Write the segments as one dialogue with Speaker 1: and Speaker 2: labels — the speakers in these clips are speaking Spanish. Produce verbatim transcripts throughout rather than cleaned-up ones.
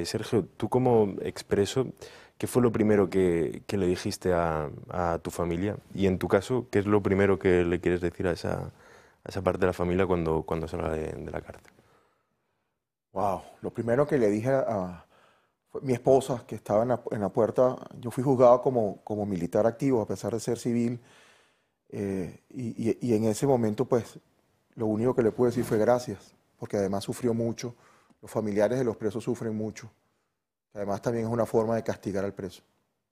Speaker 1: Eh, Sergio, tú como expreso, ¿qué fue lo primero que, que le dijiste a, a tu familia? Y en tu caso, ¿qué es lo primero que le quieres decir a esa, a esa parte de la familia cuando, cuando salga de, de la cárcel?
Speaker 2: Wow, lo primero que le dije a, fue mi esposa, que estaba en la, en la puerta. Yo fui juzgado como, como militar activo, a pesar de ser civil, eh, y, y- y en ese momento, pues, lo único que le pude decir fue gracias, porque además sufrió mucho. Los familiares de los presos sufren mucho. Además, también es una forma de castigar al preso.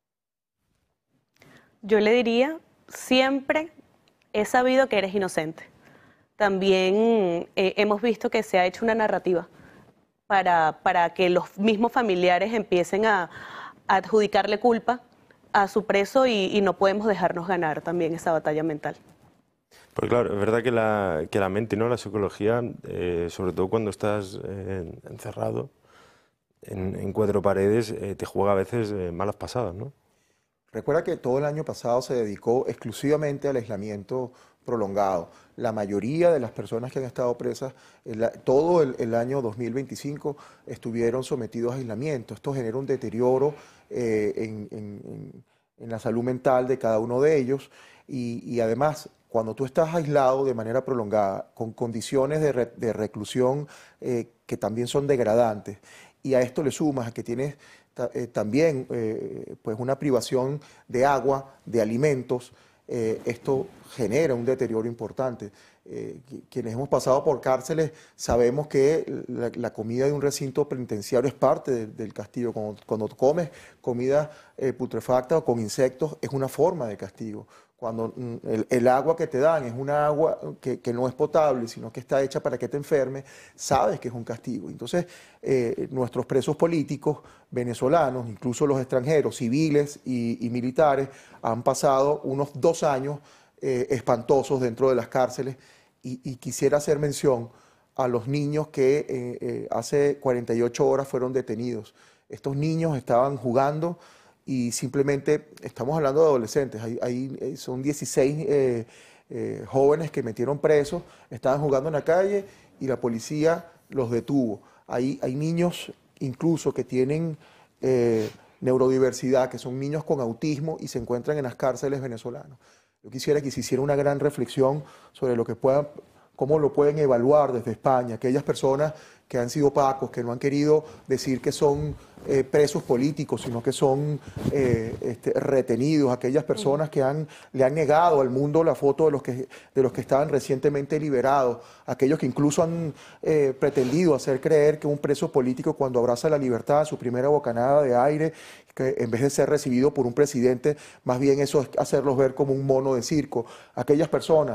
Speaker 3: Yo le diría, siempre he sabido que eres inocente. También eh, hemos visto que se ha hecho una narrativa para, para que los mismos familiares empiecen a, a adjudicarle culpa a su preso y, y no podemos dejarnos ganar también esa batalla mental.
Speaker 1: Porque claro, es verdad que la, que la mente, ¿no? La psicología, eh, sobre todo cuando estás eh, encerrado en, en cuatro paredes, eh, te juega a veces eh, malas pasadas, ¿no?
Speaker 2: Recuerda que todo el año pasado se dedicó exclusivamente al aislamiento prolongado. La mayoría de las personas que han estado presas, el- todo el, el año dos mil veinticinco, estuvieron sometidos a aislamiento. Esto genera un deterioro eh, en, en- en- en la salud mental de cada uno de ellos y, y además, cuando tú estás aislado de manera prolongada, con condiciones de, re- de reclusión eh, que también son degradantes, y a esto le sumas a que tienes ta- eh, también eh, pues una privación de agua, de alimentos, eh, esto genera un deterioro importante. Eh, qui- quienes hemos pasado por cárceles sabemos que la, la comida de un recinto penitenciario es parte de- del castigo. Cuando, cuando comes comida eh, putrefacta o con insectos es una forma de castigo. Cuando mm, el, el agua que te dan es una agua que, que no es potable, sino que está hecha para que te enfermes, sabes que es un castigo. Entonces, eh, nuestros presos políticos venezolanos, incluso los extranjeros, civiles y, y militares, han pasado unos dos años eh, espantosos dentro de las cárceles y, y quisiera hacer mención a los niños que eh, eh, hace cuarenta y ocho horas fueron detenidos. Estos niños estaban jugando y simplemente estamos hablando de adolescentes. Hay, hay, eh, son dieciséis eh, eh, jóvenes que metieron presos, estaban jugando en la calle y la policía los detuvo. Hay, hay niños incluso que tienen eh, neurodiversidad, que son niños con autismo y se encuentran en las cárceles venezolanas. Yo quisiera que se hiciera una gran reflexión sobre lo que puedan, cómo lo pueden evaluar desde España, aquellas personas que han sido opacos, que no han querido decir que son eh, presos políticos, sino que son eh, este, retenidos, aquellas personas que han, le han negado al mundo la foto de los que, de los que estaban recientemente liberados, aquellos que incluso han eh, pretendido hacer creer que un preso político cuando abraza la libertad, su primera bocanada de aire, que en vez de ser recibido por un presidente, más bien eso es hacerlos ver como un mono de circo. Aquellas personas,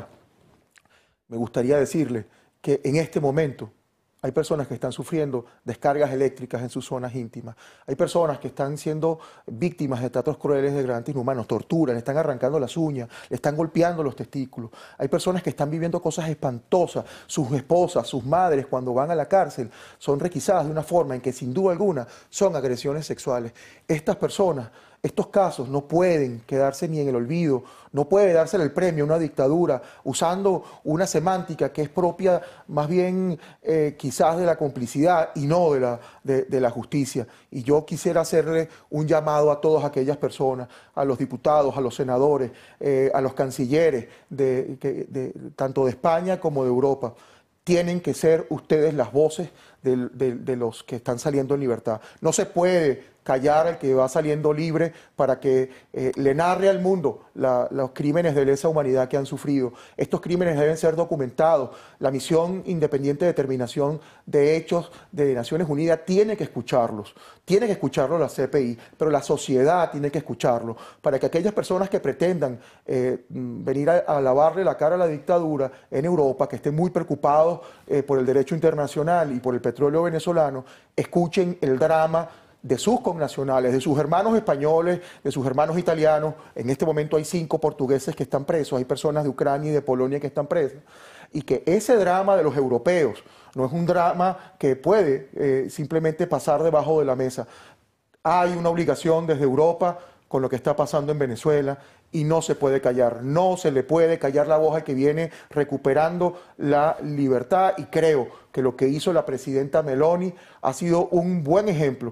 Speaker 2: me gustaría decirle que en este momento hay personas que están sufriendo descargas eléctricas en sus zonas íntimas. Hay personas que están siendo víctimas de tratos crueles, degradantes, inhumanos, tortura, le están arrancando las uñas, le están golpeando los testículos. Hay personas que están viviendo cosas espantosas. Sus esposas, sus madres, cuando van a la cárcel, son requisadas de una forma en que sin duda alguna son agresiones sexuales. Estas personas, estos casos no pueden quedarse ni en el olvido, no puede dársele el premio a una dictadura usando una semántica que es propia más bien eh, quizás de la complicidad y no de la, de, de la justicia. Y yo quisiera hacerle un llamado a todas aquellas personas, a los diputados, a los senadores, eh, a los cancilleres, de, de, de, tanto de España como de Europa. Tienen que ser ustedes las voces de, de, de los que están saliendo en libertad. No se puede callar al que va saliendo libre para que eh, le narre al mundo la, los crímenes de lesa humanidad que han sufrido. Estos crímenes deben ser documentados. La misión independiente de determinación de hechos de Naciones Unidas tiene que escucharlos, tiene que escucharlo la C P I, pero la sociedad tiene que escucharlo para que aquellas personas que pretendan eh, venir a, a lavarle la cara a la dictadura en Europa, que estén muy preocupados eh, por el derecho internacional y por el petróleo venezolano, escuchen el drama de sus connacionales, de sus hermanos españoles, de sus hermanos italianos. En este momento hay cinco portugueses que están presos, hay personas de Ucrania y de Polonia que están presas. Y que ese drama de los europeos no es un drama que puede eh, simplemente pasar debajo de la mesa. Hay una obligación desde Europa con lo que está pasando en Venezuela y no se puede callar, no se le puede callar la voz al que viene recuperando la libertad y creo que lo que hizo la presidenta Meloni ha sido un buen ejemplo